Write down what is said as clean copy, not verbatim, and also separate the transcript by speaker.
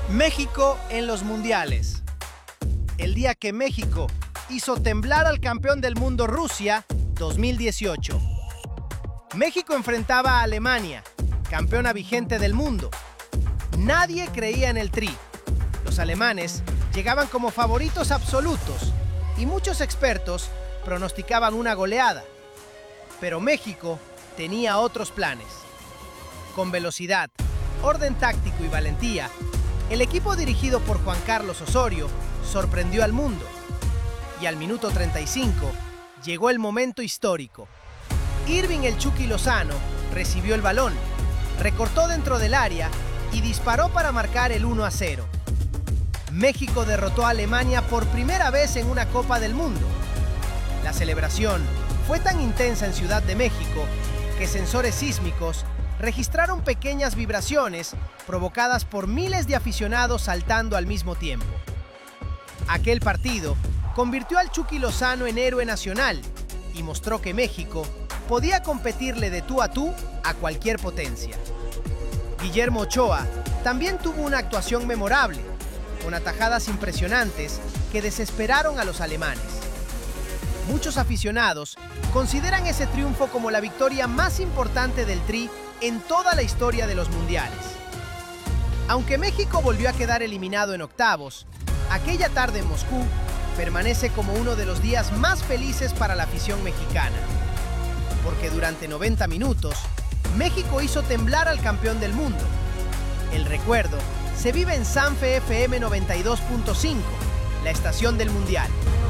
Speaker 1: México en los mundiales. El día que México hizo temblar al campeón del mundo Rusia 2018. México enfrentaba a Alemania, campeona vigente del mundo. Nadie creía en el Tri. Los alemanes llegaban como favoritos absolutos y muchos expertos pronosticaban una goleada. Pero México tenía otros planes. Con velocidad, orden táctico y valentía, el equipo dirigido por Juan Carlos Osorio sorprendió al mundo. Y al minuto 35 llegó el momento histórico. Irving "El Chucky" Lozano recibió el balón, recortó dentro del área y disparó para marcar el 1-0. México derrotó a Alemania por primera vez en una Copa del Mundo. La celebración fue tan intensa en Ciudad de México que sensores sísmicos registraron pequeñas vibraciones provocadas por miles de aficionados saltando al mismo tiempo. Aquel partido convirtió al Chucky Lozano en héroe nacional y mostró que México podía competirle de tú a cualquier potencia. Guillermo Ochoa también tuvo una actuación memorable, con atajadas impresionantes que desesperaron a los alemanes. Muchos aficionados consideran ese triunfo como la victoria más importante del Tri en toda la historia de los mundiales. Aunque México volvió a quedar eliminado en octavos, aquella tarde en Moscú permanece como uno de los días más felices para la afición mexicana. Porque durante 90 minutos, México hizo temblar al campeón del mundo. El recuerdo se vive en Sanfe FM 92.5, la estación del mundial.